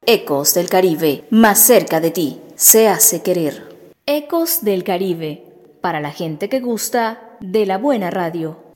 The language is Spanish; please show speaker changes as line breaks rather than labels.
Ecos del Caribe, más cerca de ti, se hace querer.
Ecos del Caribe, para la gente que gusta de la buena radio.